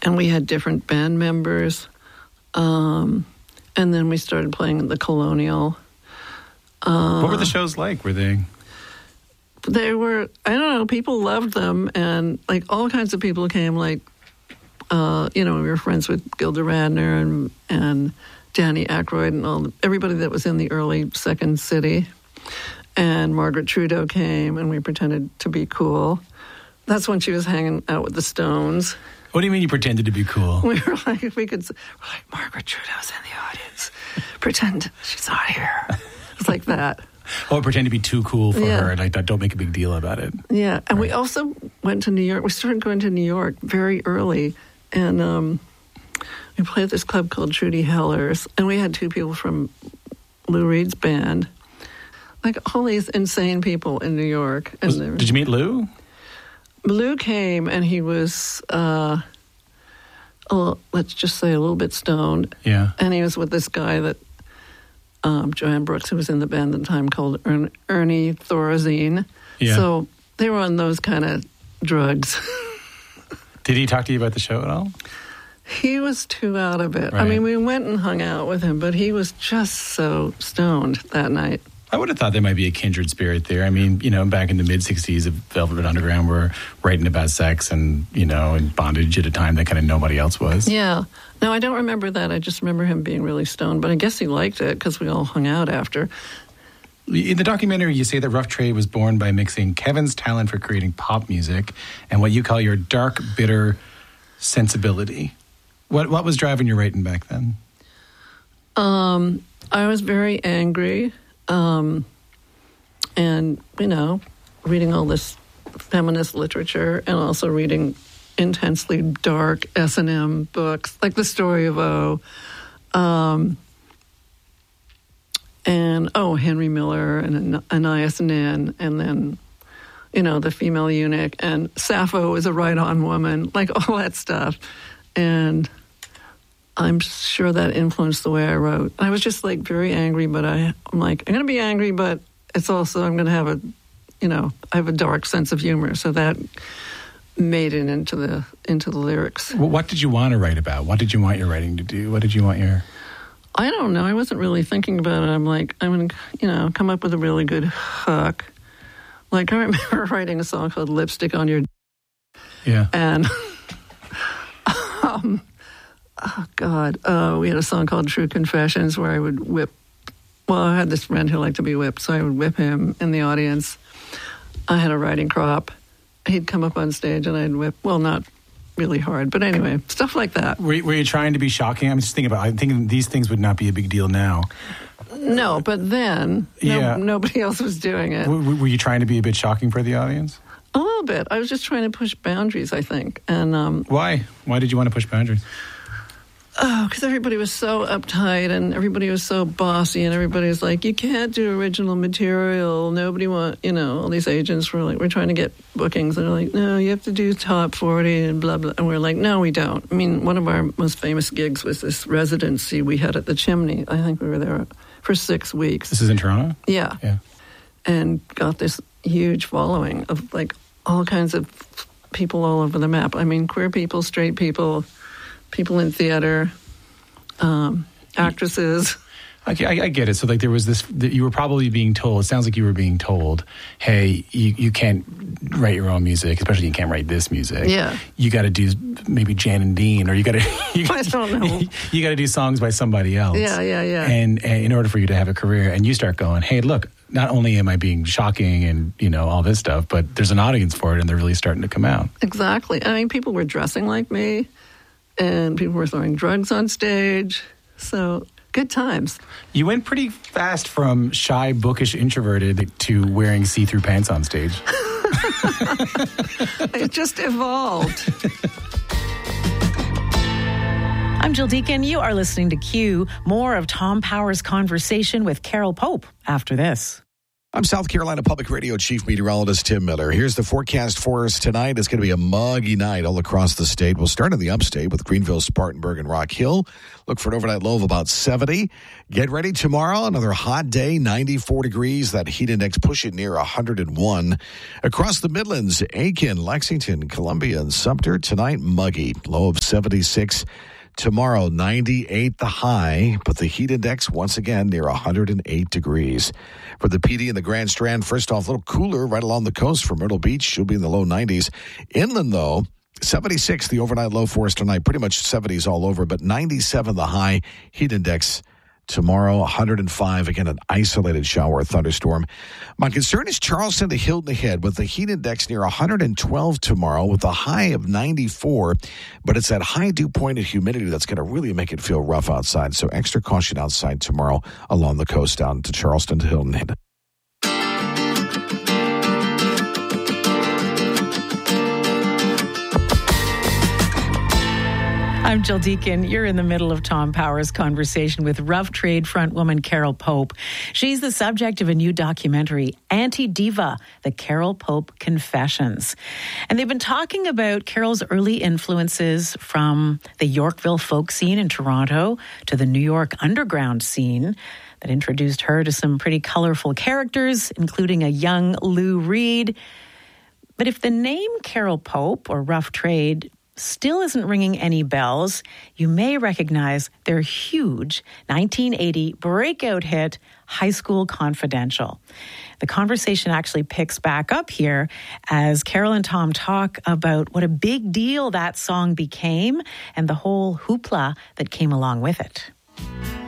and we had different band members. And then we started playing at the Colonial. What were the shows like? Were they? They were, I don't know, people loved them, and like all kinds of people came, like, we were friends with Gilda Radner and Danny Aykroyd and everybody that was in the early Second City. And Margaret Trudeau came, and we pretended to be cool. That's when she was hanging out with the Stones. What do you mean you pretended to be cool? We were like, Margaret Trudeau's in the audience. Pretend she's not here. It's like that. Oh, pretend to be too cool for her. Like, don't make a big deal about it. Yeah, and we also went to New York. We started going to New York very early, and we played at this club called Trudy Heller's, and we had 2 people from Lou Reed's band. Like all these insane people in New York. And did you meet Lou? Lou came, and he was, let's just say, a little bit stoned. Yeah. And he was with this guy that Joanne Brooks, who was in the band at the time, called Ernie Thorazine. Yeah. So they were on those kind of drugs. Did he talk to you about the show at all? He was too out of it. Right. I mean, we went and hung out with him, but he was just so stoned that night. I would have thought there might be a kindred spirit there. I mean, back in the mid-'60s, the Velvet Underground were writing about sex and, and bondage at a time that kind of nobody else was. Yeah. No, I don't remember that. I just remember him being really stoned, but I guess he liked it because we all hung out after. In the documentary, you say that Rough Trade was born by mixing Kevin's talent for creating pop music and what you call your dark, bitter sensibility. What was driving your writing back then? I was very angry. And, reading all this feminist literature and also reading intensely dark S&M books, like The Story of O, Henry Miller and Anais Nin, and then, The Female Eunuch, and Sappho is a right-on woman, like all that stuff. And I'm sure that influenced the way I wrote. I was just like very angry, but I'm going to be angry, but it's also, I'm going to have I have a dark sense of humor. So that made it into the lyrics. Well, what did you want to write about? What did you want your writing to do? What did you want your... I don't know. I wasn't really thinking about it. I'm like, I'm going to, come up with a really good hook. Like I remember writing a song called Lipstick on Your... Yeah. And... Oh, God. We had a song called True Confessions where I would whip. Well, I had this friend who liked to be whipped, so I would whip him in the audience. I had a riding crop. He'd come up on stage and I'd whip. Well, not really hard, but anyway, stuff like that. Were you trying to be shocking? I'm thinking these things would not be a big deal now. No, but then nobody else was doing it. Were you trying to be a bit shocking for the audience? A little bit. I was just trying to push boundaries, I think. And why? Why did you want to push boundaries? Oh, because everybody was so uptight and everybody was so bossy and everybody was like, you can't do original material. Nobody all these agents were like, we're trying to get bookings. And they're like, no, you have to do top 40 and blah, blah. And we're like, no, we don't. I mean, one of our most famous gigs was this residency we had at the Chimney. I think we were there for 6 weeks. This is in Toronto? Yeah. And got this huge following of like all kinds of people all over the map. I mean, queer people, straight people in theater, actresses. Okay, I get it. So like there was this, you were probably being told, it sounds like you were being told, hey, you can't write your own music, especially you can't write this music. Yeah. You got to do maybe Jan and Dean, or you got to... I don't know. You got to do songs by somebody else. Yeah. And in order for you to have a career, and you start going, hey, look, not only am I being shocking and, all this stuff, but there's an audience for it and they're really starting to come out. Exactly. I mean, people were dressing like me. And people were throwing drugs on stage. So, good times. You went pretty fast from shy, bookish, introverted to wearing see-through pants on stage. It just evolved. I'm Jill Deacon. You are listening to Q. More of Tom Power's conversation with Carol Pope after this. I'm South Carolina Public Radio Chief Meteorologist Tim Miller. Here's the forecast for us tonight. It's going to be a muggy night all across the state. We'll start in the upstate with Greenville, Spartanburg, and Rock Hill. Look for an overnight low of about 70. Get ready tomorrow. Another hot day, 94 degrees. That heat index pushing near 101. Across the Midlands, Aiken, Lexington, Columbia, and Sumter. Tonight, muggy. Low of 76. Tomorrow, 98 the high, but the heat index once again near 108 degrees. For the PD and the Grand Strand, first off, a little cooler right along the coast from Myrtle Beach. She'll be in the low 90s. Inland, though, 76 the overnight low for us tonight. Pretty much 70s all over, but 97 the high. Heat index tomorrow, 105. Again, an isolated shower or thunderstorm. My concern is Charleston to Hilton Head with the heat index near 112 tomorrow with a high of 94. But it's that high dew point of humidity that's going to really make it feel rough outside. So extra caution outside tomorrow along the coast down to Charleston to Hilton Head. I'm Jill Deacon. You're in the middle of Tom Power's conversation with Rough Trade frontwoman Carol Pope. She's the subject of a new documentary, Anti-Diva, The Carol Pope Confessions. And they've been talking about Carol's early influences from the Yorkville folk scene in Toronto to the New York underground scene that introduced her to some pretty colorful characters, including a young Lou Reed. But if the name Carol Pope or Rough Trade still isn't ringing any bells, you may recognize their huge 1980 breakout hit, High School Confidential. The conversation actually picks back up here as Carol and Tom talk about what a big deal that song became and the whole hoopla that came along with it.